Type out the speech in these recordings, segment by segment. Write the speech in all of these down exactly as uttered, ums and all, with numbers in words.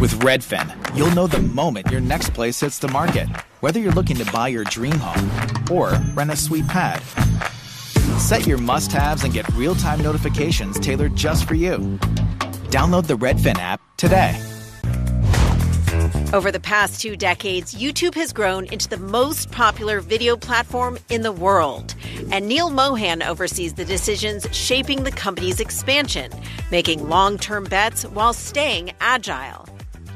With Redfin, you'll know the moment your next place hits the market, whether you're looking to buy your dream home or rent a sweet pad. Set your must-haves and get real-time notifications tailored just for you. Download the Redfin app today. Over the past two decades, YouTube has grown into the most popular video platform in the world. And Neal Mohan oversees the decisions shaping the company's expansion, making long-term bets while staying agile.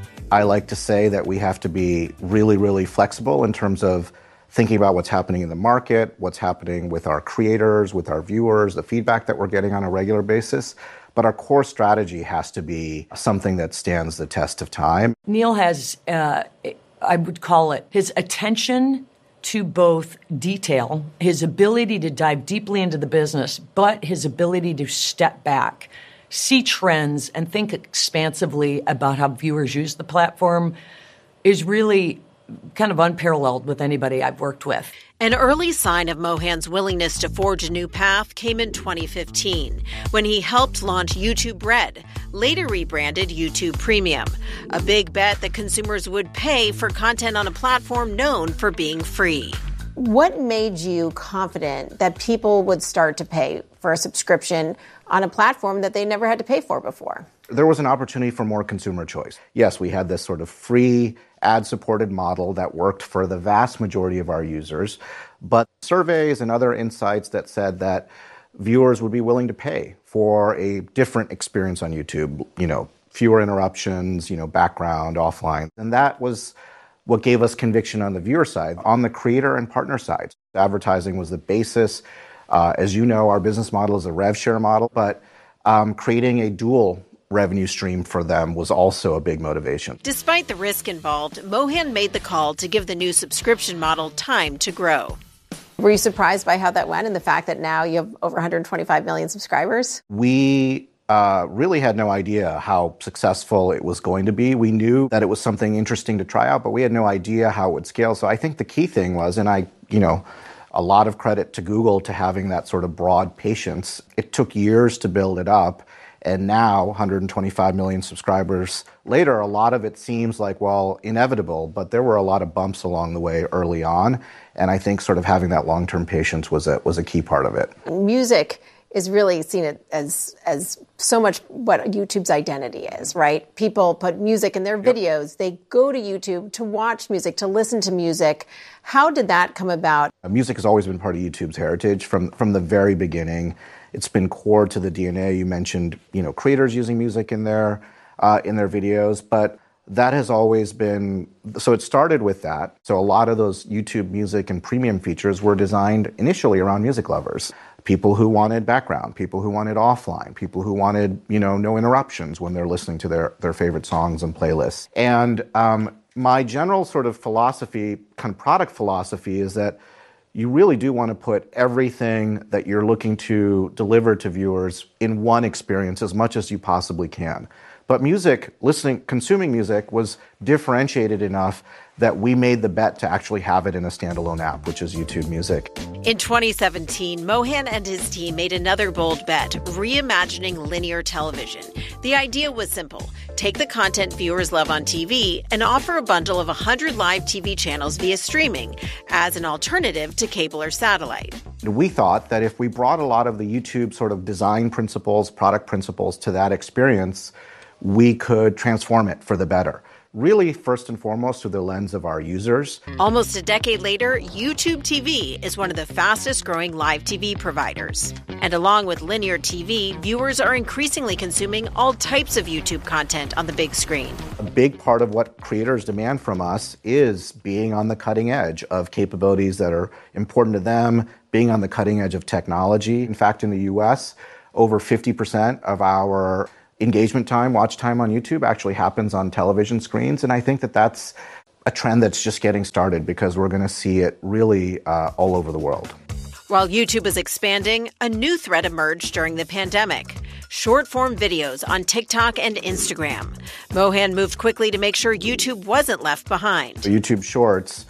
I like to say that we have to be really, really flexible in terms of thinking about what's happening in the market, what's happening with our creators, with our viewers, the feedback that we're getting on a regular basis. But our core strategy has to be something that stands the test of time. Neal has, uh, I would call it, his attention to both detail, his ability to dive deeply into the business, but his ability to step back, see trends, and think expansively about how viewers use the platform is really kind of unparalleled with anybody I've worked with. An early sign of Mohan's willingness to forge a new path came in twenty fifteen, when he helped launch YouTube Red, later rebranded YouTube Premium, a big bet that consumers would pay for content on a platform known for being free. What made you confident that people would start to pay for a subscription on a platform that they never had to pay for before? There was an opportunity for more consumer choice. Yes, we had this sort of free ad-supported model that worked for the vast majority of our users, but surveys and other insights that said that viewers would be willing to pay for a different experience on YouTube, you know, fewer interruptions, you know, background, offline. And that was what gave us conviction on the viewer side. On the creator and partner side, advertising was the basis. Uh, as you know, our business model is a rev share model, but um, creating a dual revenue stream for them was also a big motivation. Despite the risk involved, Mohan made the call to give the new subscription model time to grow. Were you surprised by how that went and the fact that now you have over one hundred twenty-five million subscribers? We uh, really had no idea how successful it was going to be. We knew that it was something interesting to try out, but we had no idea how it would scale. So I think the key thing was, and I, you know, a lot of credit to Google to having that sort of broad patience. It took years to build it up. And now, one hundred twenty-five million subscribers later, a lot of it seems like, well, inevitable, but there were a lot of bumps along the way early on. And I think sort of having that long-term patience was a, was a key part of it. Music is really seen as as so much what YouTube's identity is, right? People put music in their videos. Yep. They go to YouTube to watch music, to listen to music. How did that come about? Music has always been part of YouTube's heritage from, from the very beginning. It's been core to the D N A. You mentioned, you know, creators using music in their uh, in their videos, but that has always been, so it started with that. So a lot of those YouTube music and premium features were designed initially around music lovers. People who wanted background, people who wanted offline, people who wanted, you know, no interruptions when they're listening to their, their favorite songs and playlists. And um, my general sort of philosophy, kind of product philosophy, is that you really do want to put everything that you're looking to deliver to viewers in one experience as much as you possibly can. But music, listening, consuming music was differentiated enough that we made the bet to actually have it in a standalone app, which is YouTube Music. In twenty seventeen, Mohan and his team made another bold bet, reimagining linear television. The idea was simple. Take the content viewers love on T V and offer a bundle of one hundred live T V channels via streaming as an alternative to cable or satellite. We thought that if we brought a lot of the YouTube sort of design principles, product principles to that experience, we could transform it for the better. Really, first and foremost, through the lens of our users. Almost a decade later, YouTube T V is one of the fastest growing live T V providers. And along with linear T V, viewers are increasingly consuming all types of YouTube content on the big screen. A big part of what creators demand from us is being on the cutting edge of capabilities that are important to them, being on the cutting edge of technology. In fact, in the U S, over fifty percent of our engagement time, watch time on YouTube actually happens on television screens. And I think that that's a trend that's just getting started because we're going to see it really uh, all over the world. While YouTube is expanding, a new threat emerged during the pandemic. Short-form videos on TikTok and Instagram. Mohan moved quickly to make sure YouTube wasn't left behind. YouTube Shorts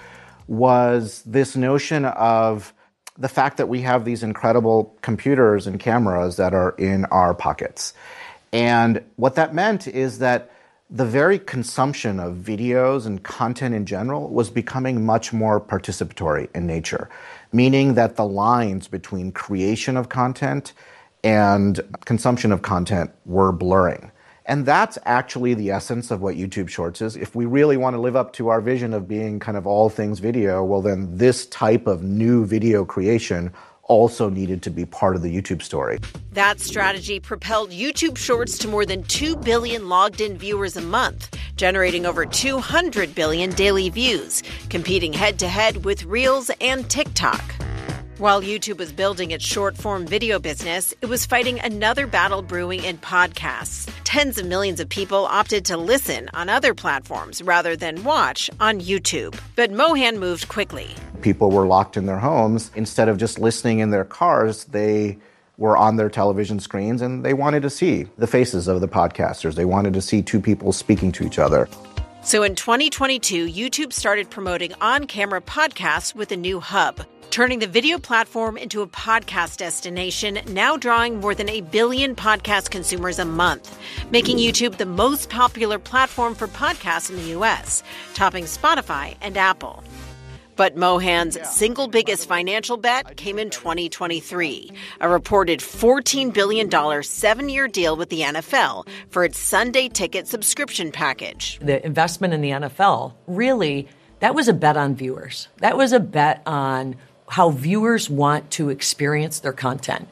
was this notion of the fact that we have these incredible computers and cameras that are in our pockets. And what that meant is that the very consumption of videos and content in general was becoming much more participatory in nature, meaning that the lines between creation of content and consumption of content were blurring. And that's actually the essence of what YouTube Shorts is. If we really want to live up to our vision of being kind of all things video, well, then this type of new video creation also needed to be part of the YouTube story. That strategy propelled YouTube Shorts to more than two billion logged-in viewers a month, generating over two hundred billion daily views, competing head-to-head with Reels and TikTok. While YouTube was building its short-form video business, it was fighting another battle brewing in podcasts. Tens of millions of people opted to listen on other platforms rather than watch on YouTube. But Mohan moved quickly. People were locked in their homes. Instead of just listening in their cars, they were on their television screens and they wanted to see the faces of the podcasters. They wanted to see two people speaking to each other. So in twenty twenty-two, YouTube started promoting on-camera podcasts with a new hub, turning the video platform into a podcast destination, now drawing more than a billion podcast consumers a month, making YouTube the most popular platform for podcasts in the U S, topping Spotify and Apple. But Mohan's single biggest financial bet came in twenty twenty-three, a reported fourteen billion dollars seven-year deal with the N F L for its Sunday ticket subscription package. The investment in the N F L, really, that was a bet on viewers. That was a bet on how viewers want to experience their content.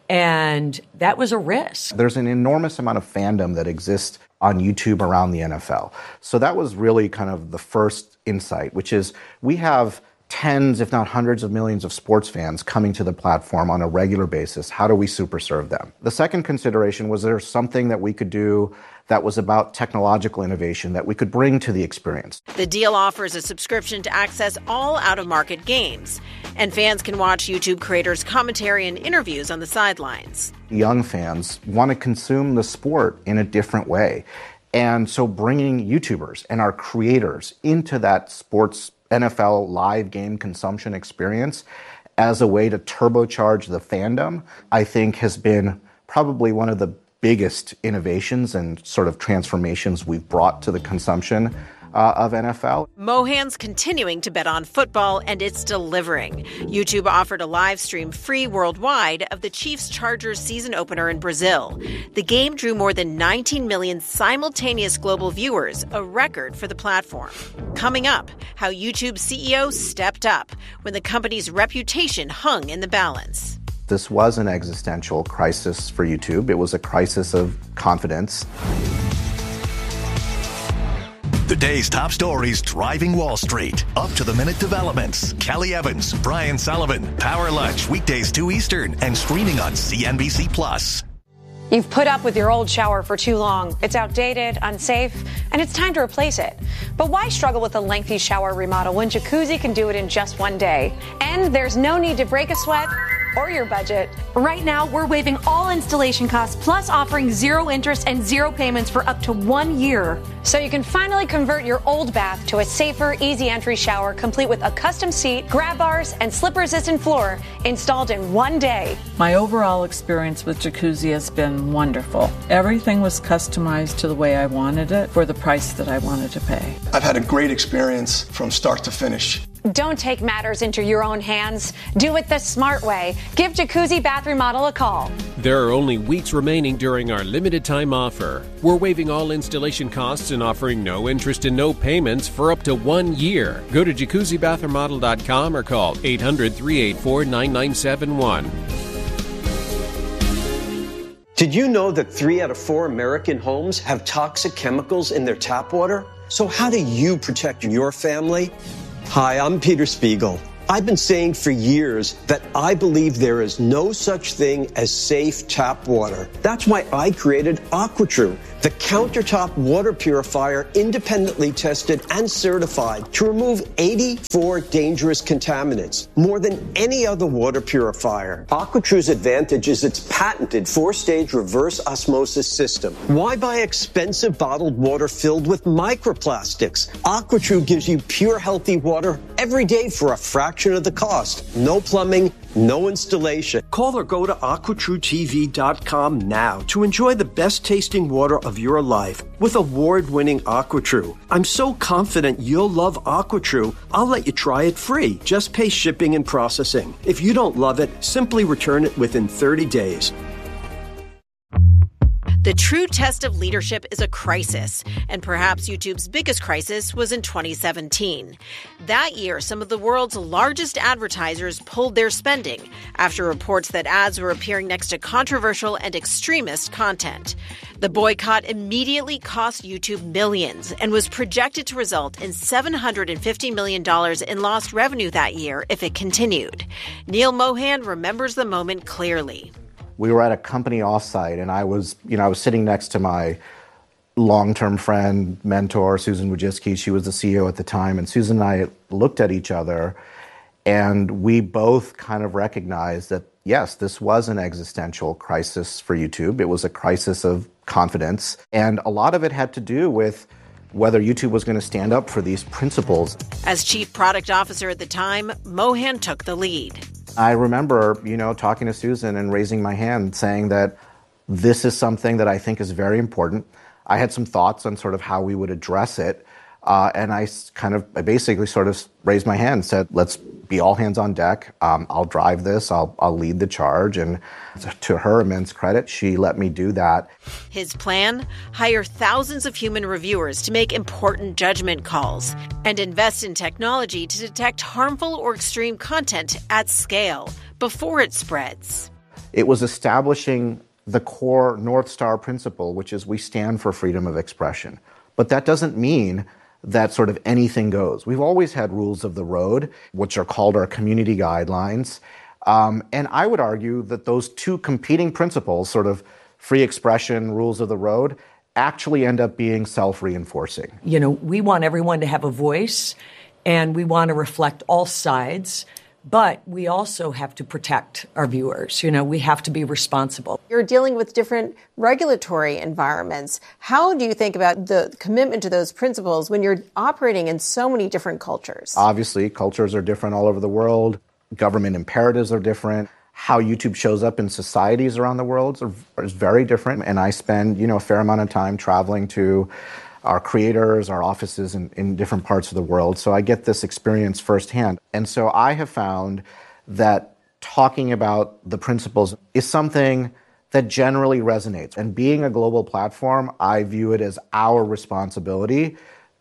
And that was a risk. There's an enormous amount of fandom that exists on YouTube around the N F L. So that was really kind of the first insight, which is we have tens, if not hundreds of millions of sports fans coming to the platform on a regular basis. How do we super serve them? The second consideration was there something that we could do that was about technological innovation that we could bring to the experience. The deal offers a subscription to access all out-of-market games, and fans can watch YouTube creators' commentary and interviews on the sidelines. Young fans want to consume the sport in a different way. And so bringing YouTubers and our creators into that sports N F L live game consumption experience as a way to turbocharge the fandom, I think has been probably one of the biggest innovations and sort of transformations we've brought to the consumption uh, of N F L. Mohan's continuing to bet on football, and it's delivering. YouTube offered a live stream free worldwide of the Chiefs-Chargers season opener in Brazil. The game drew more than nineteen million simultaneous global viewers, a record for the platform. Coming up, how YouTube's C E O stepped up when the company's reputation hung in the balance. This was an existential crisis for YouTube. It was a crisis of confidence. The day's top stories driving Wall Street. Up-to-the-minute developments. Kelly Evans, Brian Sullivan. Power Lunch, weekdays two Eastern, and streaming on C N B C Plus. You've put up with your old shower for too long. It's outdated, unsafe, and it's time to replace it. But why struggle with a lengthy shower remodel when Jacuzzi can do it in just one day? And there's no need to break a sweat or your budget. Right now, we're waiving all installation costs, plus offering zero interest and zero payments for up to one year. So you can finally convert your old bath to a safer, easy entry shower, complete with a custom seat, grab bars, and slip-resistant floor installed in one day. My overall experience with Jacuzzi has been wonderful. Everything was customized to the way I wanted it for the price that I wanted to pay. I've had a great experience from start to finish. Don't take matters into your own hands. Do it the smart way. Give Jacuzzi Bath Remodel a call. There are only weeks remaining during our limited time offer. We're waiving all installation costs and offering no interest and no payments for up to one year. Go to jacuzzi bath remodel dot com or call eight hundred, three eight four, nine nine seven one. Did you know that three out of four American homes have toxic chemicals in their tap water? So how do you protect your family? Hi, I'm Peter Spiegel. I've been saying for years that I believe there is no such thing as safe tap water. That's why I created AquaTrue, the countertop water purifier independently tested and certified to remove eighty-four dangerous contaminants, more than any other water purifier. AquaTrue's advantage is its patented four-stage reverse osmosis system. Why buy expensive bottled water filled with microplastics? AquaTrue gives you pure, healthy water every day for a fraction of the cost. No plumbing, no installation. Call or go to aqua true T V dot com now to enjoy the best tasting water of your life with award-winning AquaTrue. I'm so confident you'll love AquaTrue, I'll let you try it free. Just pay shipping and processing. If you don't love it, simply return it within thirty days. The true test of leadership is a crisis, and perhaps YouTube's biggest crisis was in twenty seventeen. That year, some of the world's largest advertisers pulled their spending after reports that ads were appearing next to controversial and extremist content. The boycott immediately cost YouTube millions and was projected to result in seven hundred fifty million dollars in lost revenue that year if it continued. Neil Mohan remembers the moment clearly. We were at a company offsite, and I was, you know, I was sitting next to my long-term friend, mentor, Susan Wojcicki. She was the C E O at the time, and Susan and I looked at each other, and we both kind of recognized that, yes, this was an existential crisis for YouTube. It was a crisis of confidence, and a lot of it had to do with whether YouTube was going to stand up for these principles. As chief product officer at the time, Mohan took the lead. I remember, you know, talking to Susan and raising my hand saying that this is something that I think is very important. I had some thoughts on sort of how we would address it. Uh, and I kind of, I basically sort of raised my hand and said, let's be all hands on deck. Um, I'll drive this. I'll, I'll lead the charge. And to her immense credit, she let me do that. His plan? Hire thousands of human reviewers to make important judgment calls and invest in technology to detect harmful or extreme content at scale before it spreads. It was establishing the core North Star principle, which is we stand for freedom of expression. But that doesn't mean that sort of anything goes. We've always had rules of the road, which are called our community guidelines. Um, and I would argue that those two competing principles, sort of free expression, rules of the road, actually end up being self-reinforcing. You know, we want everyone to have a voice, and we want to reflect all sides. But we also have to protect our viewers. You know, we have to be responsible. You're dealing with different regulatory environments. How do you think about the commitment to those principles when you're operating in so many different cultures? Obviously, cultures are different all over the world. Government imperatives are different. How YouTube shows up in societies around the world is very different. And I spend, you know, a fair amount of time traveling to our creators, our offices in, in different parts of the world. So I get this experience firsthand. And so I have found that talking about the principles is something that generally resonates. And being a global platform, I view it as our responsibility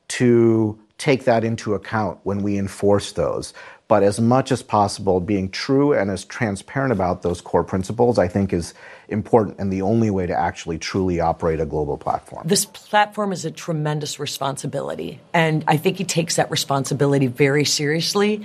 to take that into account when we enforce those. But as much as possible, being true and as transparent about those core principles, I think is important and the only way to actually truly operate a global platform. This platform is a tremendous responsibility, and I think he takes that responsibility very seriously.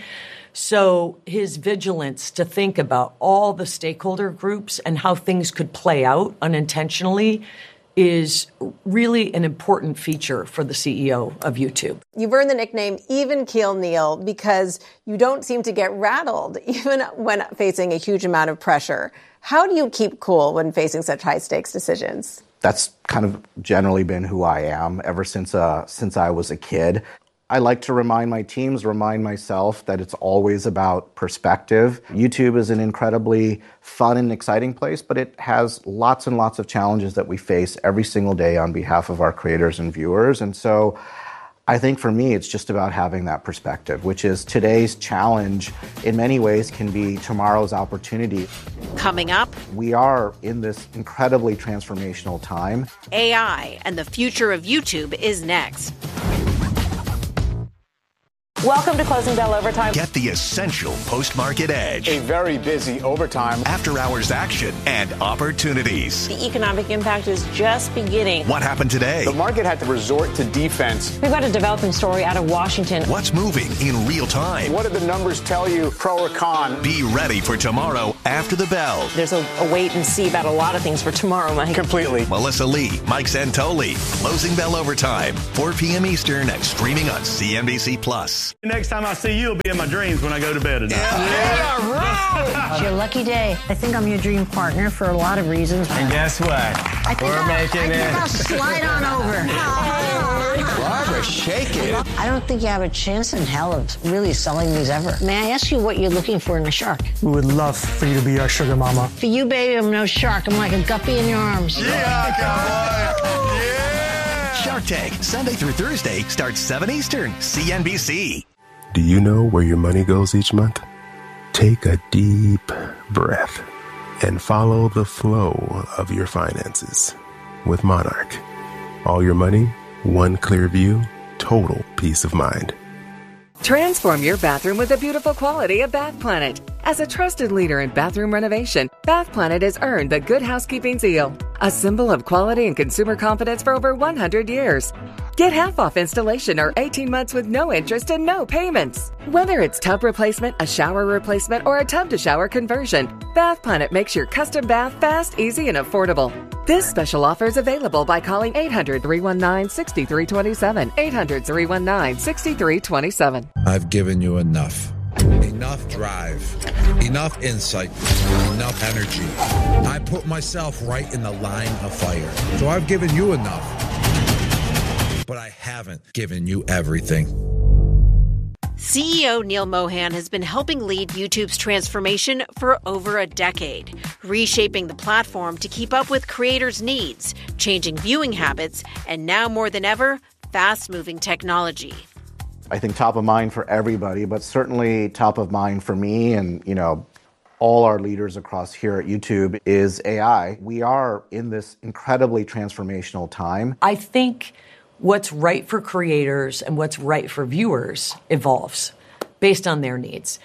So his vigilance to think about all the stakeholder groups and how things could play out unintentionally is really an important feature for the C E O of YouTube. You've earned the nickname Even Keel Neil because you don't seem to get rattled even when facing a huge amount of pressure. How do you keep cool when facing such high-stakes decisions? That's kind of generally been who I am ever since uh, since I was a kid. I like to remind my teams, remind myself that it's always about perspective. YouTube is an incredibly fun and exciting place, but it has lots and lots of challenges that we face every single day on behalf of our creators and viewers. And so I think for me, it's just about having that perspective, which is today's challenge in many ways can be tomorrow's opportunity. Coming up, we are in this incredibly transformational time. A I and the future of YouTube is next. Welcome to Closing Bell Overtime. Get the essential post-market edge. A very busy overtime. After-hours action and opportunities. The economic impact is just beginning. What happened today? The market had to resort to defense. We've got a developing story out of Washington. What's moving in real time? What do the numbers tell you, pro or con? Be ready for tomorrow after the bell. There's a, a wait and see about a lot of things for tomorrow, Mike. Completely. Melissa Lee, Mike Santoli. Closing Bell Overtime. four p.m. Eastern and streaming on C N B C Plus. Next time I see you, it'll be in my dreams when I go to bed at night. Yeah, yeah right. It's your lucky day. I think I'm your dream partner for a lot of reasons. And guess what? I think We're I'll, making I it. think I'll slide on over. Robert, shake it. I don't think you have a chance in hell of really selling these ever. May I ask you what you're looking for in a shark? We would love for you to be our sugar mama. For you, baby, I'm no shark. I'm like a guppy in your arms. Yeah, cowboy. Yeah. Shark Tank, Sunday through Thursday, starts seven Eastern, C N B C. Do you know where your money goes each month? Take a deep breath and follow the flow of your finances with Monarch. All your money, one clear view, total peace of mind. Transform your bathroom with the beautiful quality of Bath Planet. As a trusted leader in bathroom renovation, Bath Planet has earned the Good Housekeeping seal, a symbol of quality and consumer confidence for over one hundred years. Get half off installation or eighteen months with no interest and no payments. Whether it's tub replacement, a shower replacement, or a tub-to-shower conversion, Bath Planet makes your custom bath fast, easy, and affordable. This special offer is available by calling eight hundred, three one nine, six three two seven, eight hundred, three one nine, six three two seven. I've given you enough. Enough drive, enough insight, enough energy. I put myself right in the line of fire. So I've given you enough, but I haven't given you everything. C E O Neal Mohan has been helping lead YouTube's transformation for over a decade, reshaping the platform to keep up with creators' needs, changing viewing habits, and now more than ever, fast-moving technology. I think top of mind for everybody, but certainly top of mind for me and, you know, all our leaders across here at YouTube is A I. We are in this incredibly transformational time. I think what's right for creators and what's right for viewers evolves based on their needs.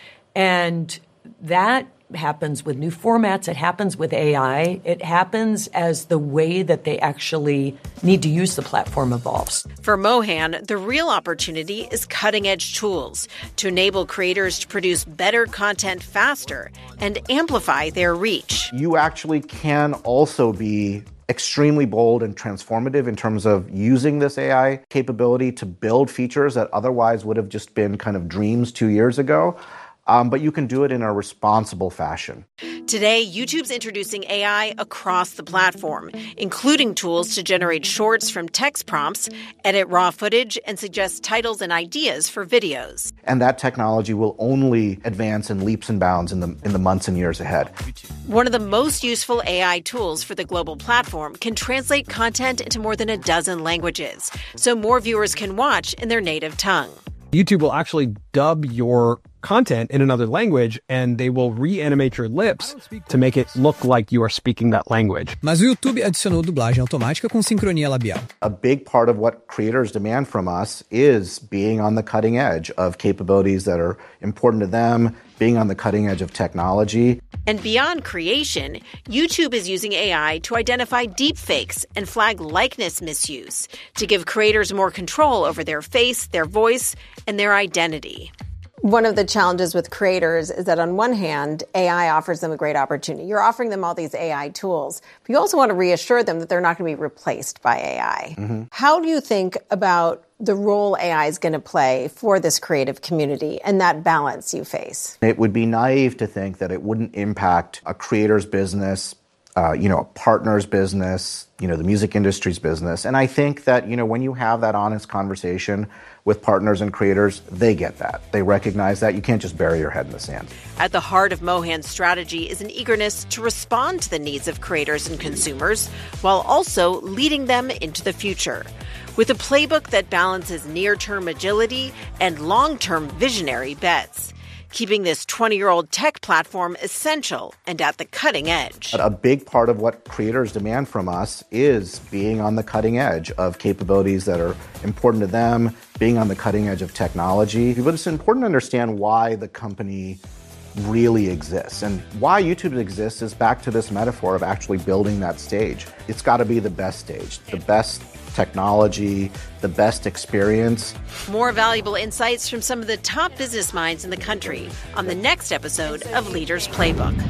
And that happens with new formats. It happens with A I. It happens as the way that they actually need to use the platform evolves. For Mohan, the real opportunity is cutting-edge tools to enable creators to produce better content faster and amplify their reach. You actually can also be extremely bold and transformative in terms of using this A I capability to build features that otherwise would have just been kind of dreams two years ago. Um, but you can do it in a responsible fashion. Today, YouTube's introducing A I across the platform, including tools to generate shorts from text prompts, edit raw footage, and suggest titles and ideas for videos. And that technology will only advance in leaps and bounds in the in the months and years ahead. One of the most useful A I tools for the global platform can translate content into more than a dozen languages, so more viewers can watch in their native tongue. YouTube will actually dub your content in another language, and they will reanimate your lips to make it look like you are speaking that language. Mas o YouTube adicionou dublagem automática com sincronia labial. A big part of what creators demand from us is being on the cutting edge of capabilities that are important to them, being on the cutting edge of technology. And beyond creation, YouTube is using A I to identify deepfakes and flag likeness misuse to give creators more control over their face, their voice, and their identity. One of the challenges with creators is that on one hand, A I offers them a great opportunity. You're offering them all these A I tools, but you also want to reassure them that they're not going to be replaced by A I. Mm-hmm. How do you think about the role A I is going to play for this creative community and that balance you face? It would be naive to think that it wouldn't impact a creator's business, uh, you know, a partner's business, you know, the music industry's business. And I think that, you know, when you have that honest conversation with partners and creators, they get that. They recognize that. You can't just bury your head in the sand. At the heart of Mohan's strategy is an eagerness to respond to the needs of creators and consumers while also leading them into the future. With a playbook that balances near-term agility and long-term visionary bets, keeping this twenty-year-old tech platform essential and at the cutting edge. A big part of what creators demand from us is being on the cutting edge of capabilities that are important to them, being on the cutting edge of technology. But it's important to understand why the company really exists. And why YouTube exists is back to this metaphor of actually building that stage. It's got to be the best stage, the best technology, the best experience. More valuable insights from some of the top business minds in the country on the next episode of Leaders Playbook.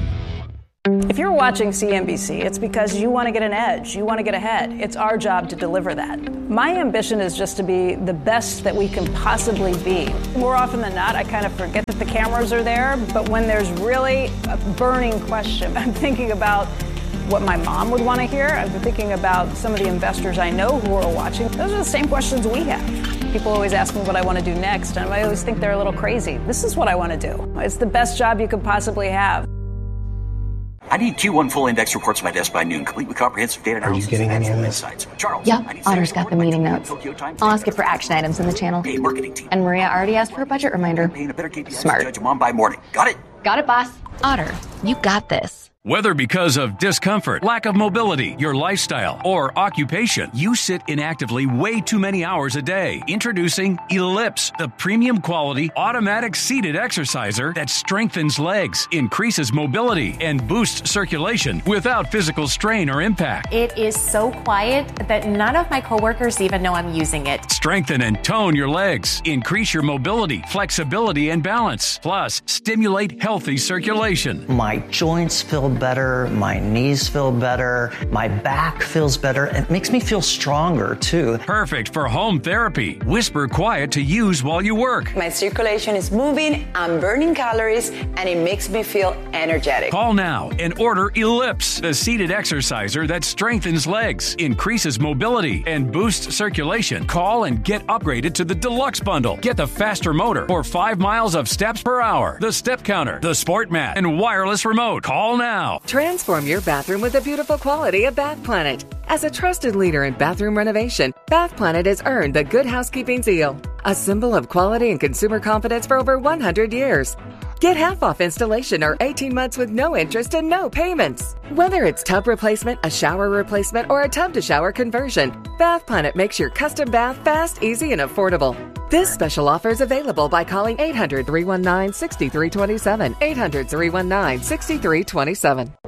If you're watching C N B C, it's because you want to get an edge. You want to get ahead. It's our job to deliver that. My ambition is just to be the best that we can possibly be. More often than not, I kind of forget that the cameras are there, but when there's really a burning question, I'm thinking about what my mom would want to hear. I've been thinking about some of the investors I know who are watching. Those are the same questions we have. People always ask me what I want to do next, and I always think they're a little crazy. This is what I want to do. It's the best job you could possibly have. I need Q one full index reports to my desk by noon, complete with comprehensive data analysis. Are you getting any of this? Insights. Charles. Yep, Otter's got the meeting notes. I'll ask it for action items in the channel. Hey, marketing team. And Maria already asked for a budget reminder. Smart. Judge them on by morning. Got it? Got it, boss. Otter, you got this. Whether because of discomfort, lack of mobility, your lifestyle, or occupation, you sit inactively way too many hours a day. Introducing Ellipse, the premium quality automatic seated exerciser that strengthens legs, increases mobility, and boosts circulation without physical strain or impact. It is so quiet that none of my coworkers even know I'm using it. Strengthen and tone your legs, increase your mobility, flexibility, and balance. Plus, stimulate healthy circulation. My joints feel better, my knees feel better, my back feels better. It makes me feel stronger too. Perfect for home therapy. Whisper quiet to use while you work. My circulation is moving, I'm burning calories, and it makes me feel energetic. Call now and order Ellipse, the seated exerciser that strengthens legs, increases mobility, and boosts circulation. Call and get upgraded to the Deluxe Bundle. Get the faster motor for five miles of steps per hour, the step counter, the sport mat, and wireless remote. Call now. Transform your bathroom with the beautiful quality of Bath Planet. As a trusted leader in bathroom renovation, Bath Planet has earned the Good Housekeeping seal, a symbol of quality and consumer confidence for over one hundred years. Get half off installation or eighteen months with no interest and no payments. Whether it's tub replacement, a shower replacement, or a tub-to-shower conversion, Bath Planet makes your custom bath fast, easy, and affordable. This special offer is available by calling eight hundred, three one nine, six three two seven, eight hundred, three one nine, six three two seven.